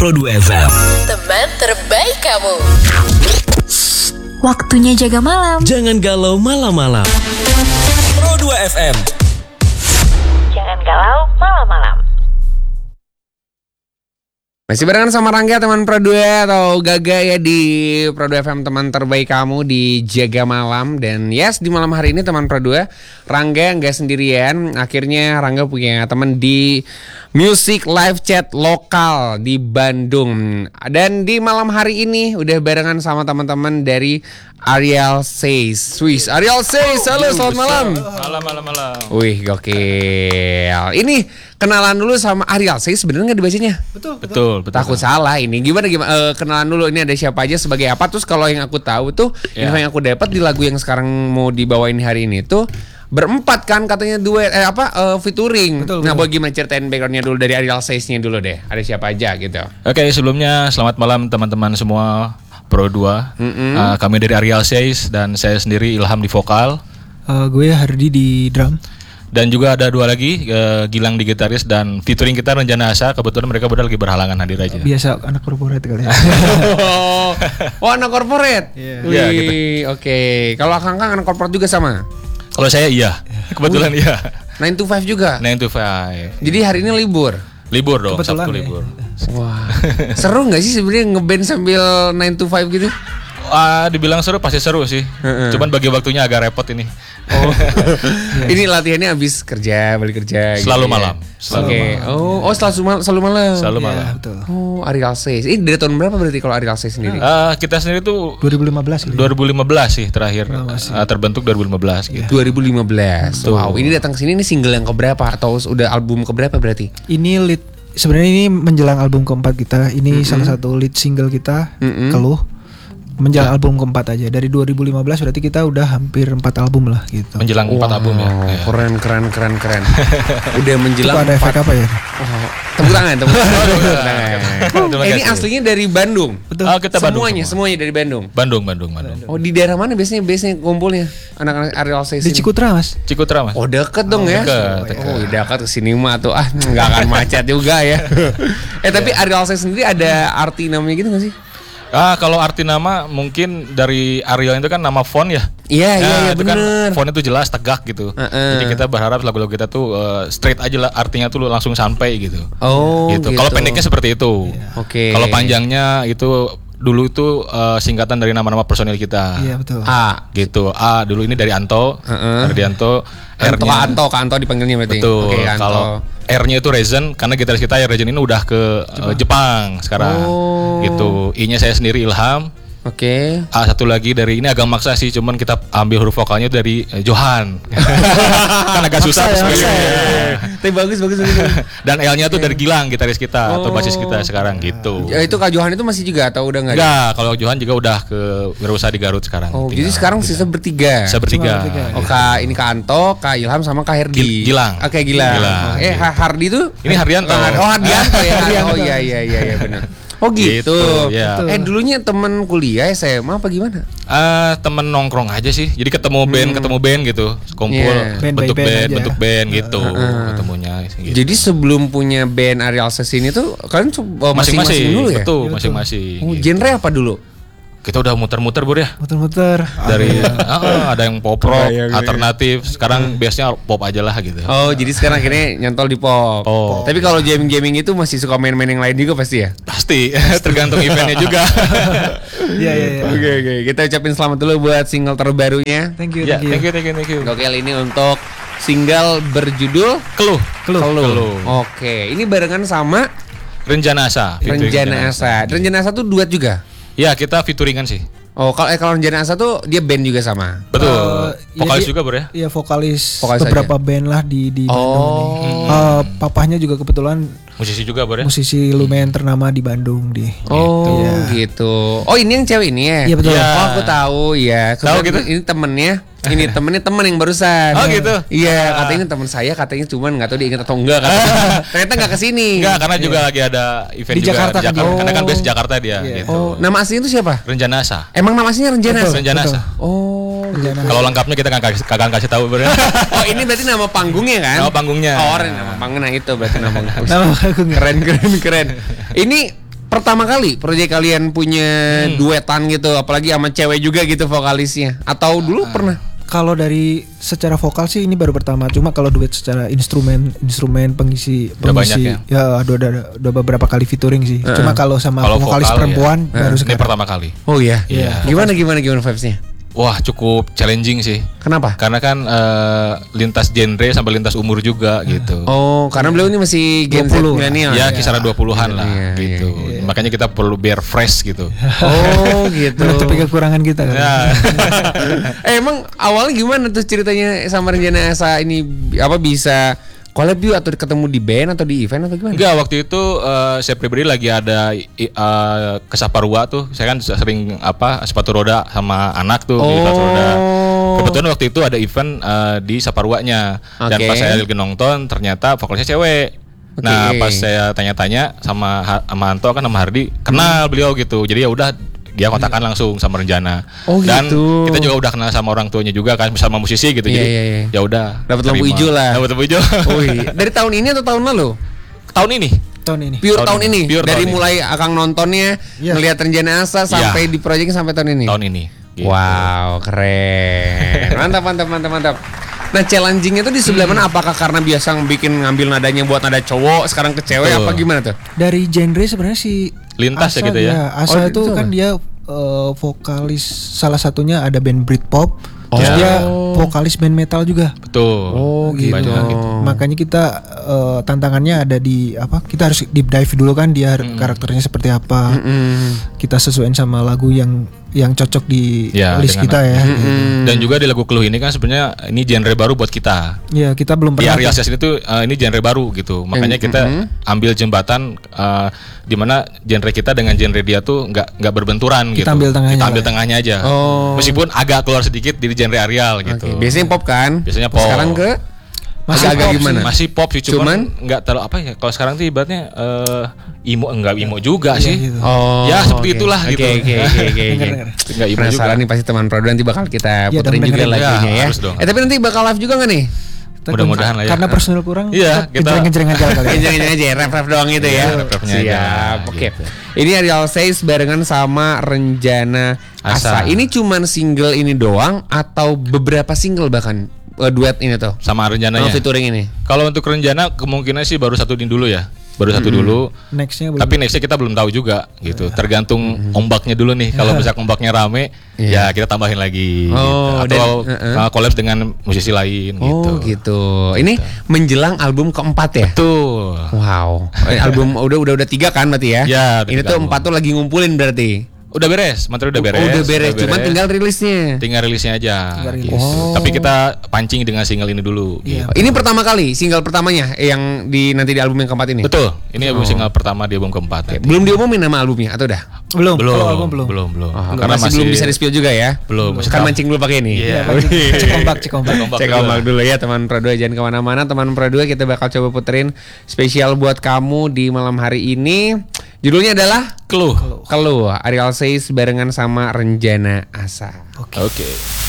Pro2 FM. Teman terbaik kamu. Waktunya jaga malam. Jangan galau malam-malam. Pro2 FM. Jangan galau malam-malam. Masih barengan sama Rangga teman Pro2 atau Gaga ya di Pro2 FM teman terbaik kamu di Jaga Malam. Dan yes, di malam hari ini teman Pro2, Rangga nggak sendirian. Akhirnya Rangga punya teman di Music Live Chat lokal di Bandung. Dan di malam hari ini udah barengan sama teman-teman dari Ariel Says. Swiss Ariel Says, halo selamat malam. Malam. Wih gokil. Ini kenalan dulu sama Ariel Says, bener nggak dibacanya? Betul. Takut salah ini. Gimana kenalan dulu, ini ada siapa aja sebagai apa. Terus kalau yang aku tahu tuh info yang aku dapat di lagu yang sekarang mau dibawain hari ini tuh berempat kan katanya duet featuring. Betul. Nah, boleh gimana ceritain backgroundnya dulu dari Ariel Says-nya dulu deh. Ada siapa aja gitu. Oke, sebelumnya selamat malam teman-teman semua Pro2. Kami dari Ariel Says dan saya sendiri Ilham di vokal. Gue Hardi di drum. Dan juga ada dua lagi, Gilang di gitaris dan featuring kita Renjana Asa. Kebetulan mereka berdua lagi berhalangan hadir aja. Biasa anak korporat kali ya. Oh, anak korporat. Iya. Wih, Iya, gitu. Oke. Kalau Kang anak korporat juga sama. Kalau saya iya, kebetulan iya. 9 to 5 juga. 9 to 5. Jadi hari ini libur. Libur dong, Kebetulan Sabtu ya. libur. Wah. Seru enggak sih sebenarnya ngeband sambil 9 to 5 gitu? Dibilang seru pasti seru sih. Cuman bagi waktunya agak repot ini. Oh. Ini latihannya habis kerja, balik kerja Selalu gitu ya? malam. Oke. Oh, selalu malam. Selalu Iya, malam. betul. Oh, Ariel Says. Ini dari tahun berapa berarti kalau Ariel Says sendiri? Kita sendiri tuh 2015 gitu. 2015 sih terakhir. Masih. Terbentuk 2015 gitu. 2015. Wow, ini datang ke sini ini single yang keberapa atau udah album keberapa berarti? Ini lead, sebenarnya ini menjelang album keempat kita. Ini salah satu lead single kita, Keluh. Menjelang album keempat aja. Dari 2015 berarti kita udah hampir 4 album lah gitu. Menjelang 4 album ya. Oh, Iya. keren. Udah menjelang Itu ada efek 4. apa ya? Oh, tepuk tangan. Terima Ini kasih. aslinya dari Bandung. Betul. Kita Bandung Semuanya dari Bandung. Bandung. Oh, di daerah mana biasanya kumpulnya anak-anak Ariel Says Di ini? Cikutra, Mas. Cikutra mas. Oh, deket dong ya. Deket. Oh, dekat ke sini mah tuh nggak akan macet juga ya. Tapi Ariel Says sendiri ada arti namanya gitu nggak sih? Kalau arti nama mungkin dari Ariel itu kan nama font ya. Iya itu bener. kan fontnya tuh jelas tegak gitu. Jadi kita berharap lagu-lagu kita tuh straight aja lah, artinya tuh langsung sampai gitu. Oh, gitu. gitu. Kalau pendeknya seperti itu. Oke. Kalau panjangnya itu dulu itu singkatan dari nama-nama personil kita. Iya, betul. A. Gitu. A dulu ini dari Anto, Ardianto. R-nya Anto dipanggilnya berarti. betul. Oke, Anto. Kalau R-nya itu Rezen karena gitaris kita ya Rezen ini udah ke Jepang sekarang. Oh. Gitu. I-nya saya sendiri Ilham. Oke. Satu lagi dari ini agak maksa sih, cuman kita ambil huruf vokalnya dari Johan. Kan agak susah spellingnya. Tapi bagus. Dan L-nya tuh dari Gilang, gitaris kita atau basis kita sekarang gitu. Ya, itu Kak Johan itu masih juga atau udah enggak? Enggak, kalau Johan juga udah ke berusaha di Garut sekarang. Oh, Tinggal. jadi sekarang sisa bertiga. Saya bertiga. Oh, Kak Anto, Kak Ilham sama Kak Herdi. Gilang. Oke, Gilang. Gilang. Hardi tuh? Ini Hardianto. Oh, Hardianto ya. Oh iya benar. Oh gitu. ya. Dulunya teman kuliah SMA apa gimana? Temen nongkrong aja sih. Jadi ketemu band gitu. Kumpul Yeah. Band by band aja. bentuk band gitu. Ketemunya gitu. Jadi sebelum punya band Ariel Says ini tuh kalian masing-masing dulu ya? Betul, masing-masing. Oh, gitu. genre apa dulu? Kita udah muter-muter Bur ya. Muter-muter. Dari ada yang pop rock, Kebayang, alternatif. Sekarang biasanya pop aja lah gitu. Oh, jadi sekarang akhirnya nyantol di pop. Oh. Tapi kalau gaming itu masih suka main-main yang lain juga pasti ya? Pasti tergantung eventnya juga. Iya. Oke. Kita ucapin selamat dulu buat single terbarunya. Thank you. Ya, thank you. Gokil ini untuk single berjudul Keluh. Keluh. Oke, ini barengan sama Renjana Asa. featuring Renjana Asa. Renjana Asa tuh duet juga? Ya, kita featuringan sih. Oh, kalau Renjana Asa tuh dia band juga sama? Betul. Iya, Vokalis juga Bur ya. Iya, vokalis Vokalis beberapa band lah di Bandung nih. Papahnya juga kebetulan Musisi juga Bur ya. musisi lumayan ternama di Bandung di. Oh, gitu. Oh, ini yang cewek ini ya? Iya, betul. Ya. Oh, aku tahu ya. Tahu gitu? Ini temennya. Ini temen yang barusan. Oh, gitu? Iya, katanya teman saya, katanya cuman nggak tahu dia ingat atau enggak. Katanya. Ternyata nggak kesini. Enggak, karena juga lagi ada event Di juga Jakarta di kan dia. Karena kan Oh. base Jakarta dia Iya. gitu. Oh, nama aslinya itu siapa? Renjana Asa. Emang nama aslinya Renjana Asa? Renjana betul. Asa. Oh, Renjana. Kalau lengkapnya kita kagak kasih tahu Bur ya. oh ini berarti nama panggungnya kan? Nama panggungnya. Oh, nama panggungnya itu berarti nama panggungnya. Nama aku nggak. Keren. Ini pertama kali proyek kalian punya duetan gitu, apalagi sama cewek juga gitu vokalisnya? Atau dulu pernah? Kalau dari secara vokal sih ini baru pertama. Cuma kalau duet secara instrumen pengisi Udah banyak ya ada beberapa kali featuring sih. Cuma kalau sama vokalis vokal, perempuan baru ini sekarang. pertama kali. Oh iya. Iya. Gimana vibes-nya? Wah, cukup challenging sih. Kenapa? Karena kan lintas genre sampai lintas umur juga gitu. Oh, karena beliau ini masih Gen Z 20. milenial. Ya kisaran 20-an lah Iya, gitu. Makanya kita perlu biar fresh gitu. Oh, gitu. Menutupi kekurangan kita kan. Ya. Emang awalnya gimana tuh ceritanya sama Renjana Asa ini bisa collab yuk atau ketemu di band atau di event atau gimana? Enggak, waktu itu saya pribadi lagi ada ke Saparua tuh. Saya kan sering sepatu roda sama anak tuh di sepatu roda. Kebetulan waktu itu ada event di Saparuanya. Dan Oke. pas saya lagi nonton ternyata vokalisnya cewek. Nah, pas saya tanya-tanya sama Anto kan sama Hardi, kenal beliau gitu. Jadi ya udah dia kontakkan langsung sama Renjana. Oh, dan gitu. kita juga udah kenal sama orang tuanya juga kan, sama musisi gitu. Iya, Jadi iya. ya udah Dapat lampu terima. hijau lah. Dapat lampu hijau. Oh, iya. Dari tahun ini atau tahun lalu? Tahun ini. Tahun ini. Pure Tahun tahun ini. ini. Pure Dari tahun mulai Akang nontonnya, Iya. ngelihat Renjana Asa sampai di proyeknya sampai tahun ini. Tahun ini. Gitu. Wow, keren. Mantap. Nah, challengingnya tuh di sebelah mana? Apakah karena biasa ngambil nadanya buat nada cowok, sekarang ke cewek, Betul. apa gimana tuh? Dari genre sebenarnya si Lintas ya gitu ya? Asa Oh, itu itu kan apa? dia vokalis salah satunya ada band Britpop. Terus Oh. dia vokalis band metal juga. Betul. Oh, gitu. Banyak gitu. Makanya kita tantangannya ada di kita harus deep dive dulu kan dia karakternya seperti apa. Kita sesuaiin sama lagu yang cocok di Ya, list dengan- kita ya. Dan juga di lagu Keluh ini kan sebenarnya ini genre baru buat kita. Ya, kita belum Di pernah. Ariel Says itu ini genre baru gitu. Makanya kita ambil jembatan di mana genre kita dengan genre dia tuh nggak berbenturan gitu. Kita ambil tengahnya Kita ambil lah. tengahnya aja. Oh. Meskipun agak keluar sedikit dari genre Ariel gitu. Oke, biasanya pop kan? Biasanya pop. Sekarang ke Masih agak-agak pop gimana? Masih pop sih, cuman Cuman? nggak terlalu apa ya. Kalau sekarang tuh ibaratnya emo, enggak emo juga sih. gitu. Oh, Ya, seperti oke. itulah gitu. Oke. Dengar. Enggak emo juga. Penasaran nih pasti teman Prodo nanti bakal kita Iya, puterin dong, juga dengerin. lagunya Ya, ya. harus dong. Tapi nanti bakal live juga nggak nih? Mudah-mudahan lah ya. Karena personil kurang. Iya, kita- ngejreng aja kali. ya. Jangan aja, ref doang gitu ya. Iya, ref-refnya aja, Siap. Oke. gitu. Ini Ariel Says barengan sama Renjana Asa. Asa. Ini cuman single ini doang atau beberapa single bahkan duet ini tuh? Sama rencananya. Featuring ini. Kalau untuk rencana kemungkinan sih baru satu ini dulu ya. Baru satu dulu. Nextnya belum. Tapi nextnya kita belum tahu juga gitu. Tergantung ombaknya dulu nih. Kalau misalnya ombaknya rame, ya kita tambahin lagi. Oh, gitu. Atau dan- collab dengan musisi lain Oh gitu. Ini menjelang album keempat ya? Tuh. Wow. Album udah 3 kan berarti ya? Ya, udah Ini 3 tuh album. 4 tuh lagi ngumpulin berarti. Udah beres, materi udah beres. Oh, udah beres. Cuman tinggal rilisnya. tinggal rilisnya aja. rilis. Gitu. Tapi kita pancing dengan single ini dulu. Iya. gitu. Ini pertama kali single pertamanya yang nanti di album yang keempat ini. Betul. Ini album single pertama di album keempat. nanti. Belum diumumin nama albumnya atau udah? Belum. Belum, Kalau album belum. belum. Oh, karena masih belum bisa di-spill juga ya. Belum, masih Kan tahu. mancing dulu pakai ini. Iya. Cek ombak. Cek ombak dulu ya teman Pro 2, jangan kemana-mana teman Pro 2, kita bakal coba puterin spesial buat kamu di malam hari ini. Judulnya adalah Keluh. Keluh. Ariel Says barengan sama Renjana Asa. Oke.